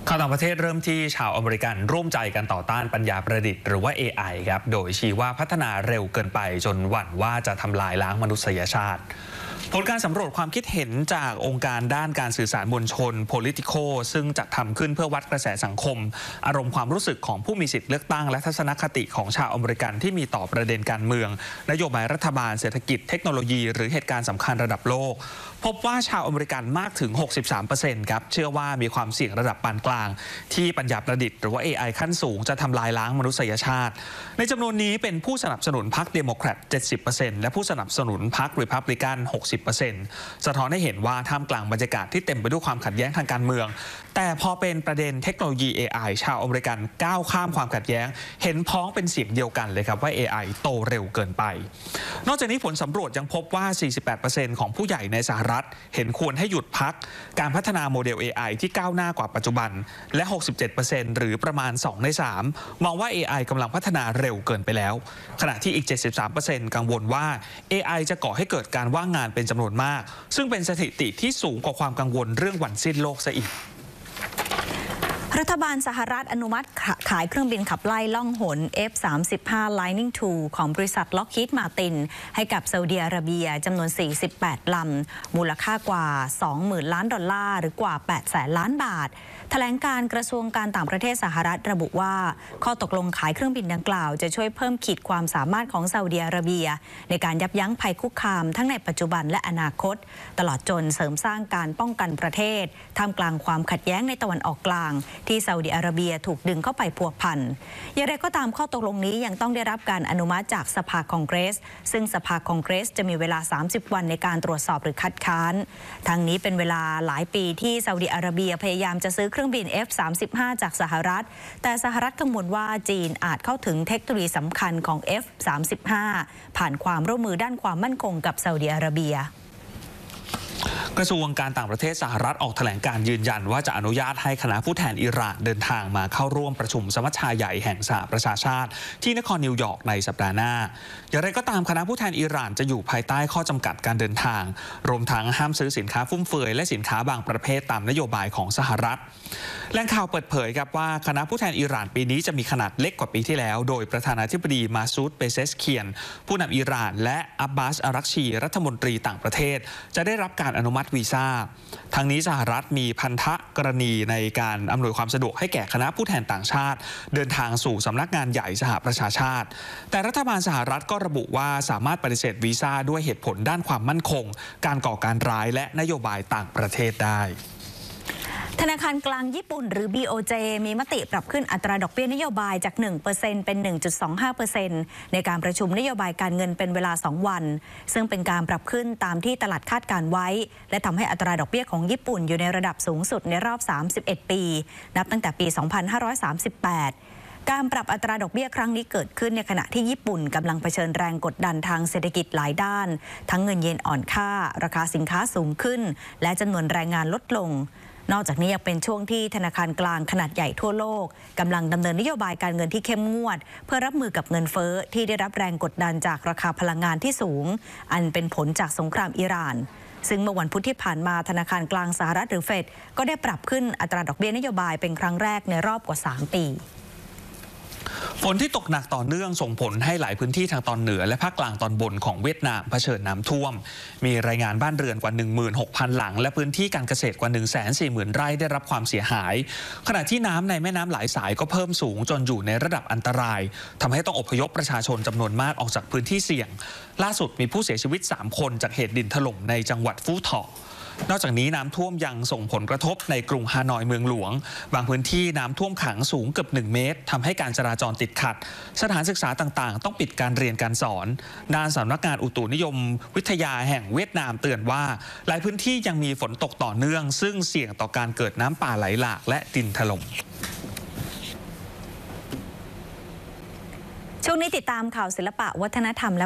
ข่าวต่างประเทศเริ่มที่ชาวอเมริกันร่วมใจกันต่อต้านปัญญาประดิษฐ์หรือว่า AI ครับโดยชี้ว่าพัฒนาเร็วเกินไปจนหวั่นว่าจะทำลายล้างมนุษยชาติผลการสำรวจความคิดเห็นจากองค์การด้านการสื่อสารมวลชน Politico ซึ่งจัดทำขึ้นเพื่อวัดกระแสสังคมอารมณ์ความรู้สึกของผู้มีสิทธิเลือกตั้งและทัศนคติของชาวอเมริกันที่มีต่อประเด็นการเมืองนโยบายรัฐบาลเศรษฐกิจเทคโนโลยีหรือเหตุการณ์สำคัญระดับโลกพบว่าชาวอเมริกันมากถึง 63% ครับเชื่อว่ามีความเสี่ยงระดับปานกลางที่ปัญญาประดิษฐ์หรือว่า AI ขั้นสูงจะทำลายล้างมนุษยชาติในจำนวนนี้เป็นผู้สนับสนุนพรรคเดโมแครต 70% และผู้สนับสนุนพรรครีพับลิกัน 60%สะท้อนให้เห็นว่าท่ามกลางบรรยากาศที่เต็มไปด้วยความขัดแย้งทางการเมืองแต่พอเป็นประเด็นเทคโนโลยี AI ชาวอเมริกันก้าวข้ามความขัดแย้งเห็นพ้องเป็นเสียงเดียวกันเลยครับว่า AI โตเร็วเกินไปนอกจากนี้ผลสำรวจยังพบว่า 48% ของผู้ใหญ่ในสหรัฐเห็นควรให้หยุดพักการพัฒนาโมเดล AI ที่ก้าวหน้ากว่าปัจจุบันและ 67% หรือประมาณ 2 ใน 3 มองว่า AI กำลังพัฒนาเร็วเกินไปแล้วขณะที่อีก 73% กังวลว่า AI จะก่อให้เกิดการว่างงานเป็นจำนวนมากซึ่งเป็นสถิติที่สูงกว่าความกังวลเรื่องวันสิ้นโลกซะอีกรัฐบาลสหรัฐอนุมัติขายเครื่องบินขับไล่ล่องหน F-35 Lightning II ของบริษัท Lockheed Martin ให้กับซาอุดิอาระเบียจำนวน 48 ลำมูลค่ากว่า 20,000 ล้านดอลลาร์หรือกว่า 800,000 ล้านบาทแถลงการกระทรวงการต่างประเทศสหรัฐระบุว่าข้อตกลงขายเครื่องบินดังกล่าวจะช่วยเพิ่มขีดความสามารถของซาอุดิอาระเบียในการยับยั้งภัยคุกคามทั้งในปัจจุบันและอนาคตตลอดจนเสริมสร้างการป้องกันประเทศท่ามกลางความขัดแย้งในตะวันออกกลางที่ซาอุดิอาระเบียถูกดึงเข้าไปพัวพันอย่างไรก็ตามข้อตกลงนี้ยังต้องได้รับการอนุมัติจากสภาคองเกรสซึ่งสภาคองเกรสจะมีเวลา30 วันในการตรวจสอบหรือคัดค้านทั้งนี้เป็นเวลาหลายปีที่ซาอุดิอาระเบียพยายามจะซื้อเครื่องบิน F-35 จากสหรัฐแต่สหรัฐกังวลว่าจีนอาจเข้าถึงเทคโนโลยีสำคัญของ F-35 ผ่านความร่วมมือด้านความมั่นคงกับซาอุดิอาระเบียกระทรวงการต่างประเทศสหรัฐออกแถลงการยืนยันว่าจะอนุญาตให้คณะผู้แทนอิหร่านเดินทางมาเข้าร่วมประชุมสมัชชาใหญ่แห่งสหประชาชาติที่นครนิวยอร์กในสัปดาห์หน้าอย่างไรก็ตามคณะผู้แทนอิหร่านจะอยู่ภายใต้ข้อจำกัดการเดินทางรวมทั้งห้ามซื้อสินค้าฟุ่มเฟือยและสินค้าบางประเภทตามนโยบายของสหรัฐแหล่งข่าวเปิดเผยครับว่าคณะผู้แทนอิหร่านปีนี้จะมีขนาดเล็กกว่าปีที่แล้วโดยประธานาธิบดีมาซูด เปเซสเคียนผู้นำอิหร่านและอับบาส อารักชีรัฐมนตรีต่างประเทศจะได้รับการอนุมัติวีซ่าทางนี้สหรัฐมีพันธกรณีในการอำนวยความสะดวกให้แก่คณะผู้แทนต่างชาติเดินทางสู่สำนักงานใหญ่สหประชาชาติแต่รัฐบาลสหรัฐก็ระบุว่าสามารถปฏิเสธวีซ่าด้วยเหตุผลด้านความมั่นคงการก่อการร้ายและนโยบายต่างประเทศได้ธนาคารกลางญี่ปุ่นหรือ BOJ มีมติปรับขึ้นอัตราดอกเบี้ยนโยบายจาก 1% เป็น 1.25% ในการประชุมนโยบายการเงินเป็นเวลา 2 วันซึ่งเป็นการปรับขึ้นตามที่ตลาดคาดการไว้และทำให้อัตราดอกเบี้ยของญี่ปุ่นอยู่ในระดับสูงสุดในรอบ 31 ปีนับตั้งแต่ปี 2538 การปรับอัตราดอกเบี้ยครั้งนี้เกิดขึ้นในขณะที่ญี่ปุ่นกำลังเผชิญแรงกดดันทางเศรษฐกิจหลายด้านทั้งเงินเยนอ่อนค่าราคาสินค้าสูงขึ้นและจำนวนแรงงานลดลงนอกจากนี้ยังเป็นช่วงที่ธนาคารกลางขนาดใหญ่ทั่วโลกกำลังดำเนินนโยบายการเงินที่เข้มงวดเพื่อรับมือกับเงินเฟ้อที่ได้รับแรงกดดันจากราคาพลังงานที่สูงอันเป็นผลจากสงครามอิหร่านซึ่งเมื่อวันพุธที่ผ่านมาธนาคารกลางสหรัฐหรือเฟดก็ได้ปรับขึ้นอัตราดอกเบี้ยนโยบายเป็นครั้งแรกในรอบกว่า3 ปีฝนที่ตกหนักต่อเนื่องส่งผลให้หลายพื้นที่ทางตอนเหนือและภาคกลางตอนบนของเวียดนามเผชิญน้ำท่วมมีรายงานบ้านเรือนกว่า 16,000 หลังและพื้นที่การเกษตรกว่า 140,000 ไร่ได้รับความเสียหายขณะที่น้ำในแม่น้ำหลายสายก็เพิ่มสูงจนอยู่ในระดับอันตรายทำให้ต้องอพยพประชาชนจำนวนมากออกจากพื้นที่เสี่ยงล่าสุดมีผู้เสียชีวิต3 คนจากเหตุดินถล่มในจังหวัดฟู่ถ่อนอกจากนี้น้ำท่วมยังส่งผลกระทบในกรุงฮานอยเมืองหลวงบางพื้นที่น้ำท่วมขังสูงเกือบ1 เมตรทำให้การจราจรติดขัดสถานศึกษาต่างๆต้องปิดการเรียนการสอนด้านสำนักงานอุตุนิยมวิทยาแห่งเวียดนามเตือนว่าหลายพื้นที่ยังมีฝนตกต่อเนื่องซึ่งเสี่ยงต่อการเกิดน้ำป่าไหลหลากและดินถล่มช่วงนี้ติดตามข่าวศิลปะวัฒนธรรมและ